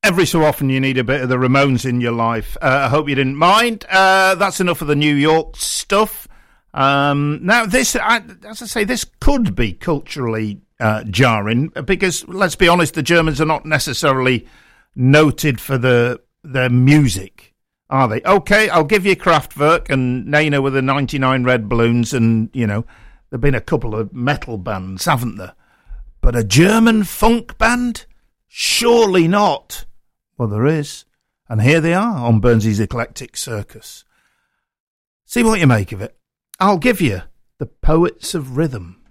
Every so often you need a bit of the Ramones in your life. I hope you didn't mind. That's enough of the New York stuff. Now, this, as I say, this could be culturally jarring because, let's be honest, the Germans are not necessarily noted for their music, are they? Okay, I'll give you Kraftwerk and Nena with the 99 Red Balloons, and, you know, there've been a couple of metal bands, haven't there? But a German funk band? Surely not. Well, there is. And here they are on Burnsy's Eclectic Circus. See what you make of it. I'll give you the Poets of Rhythm.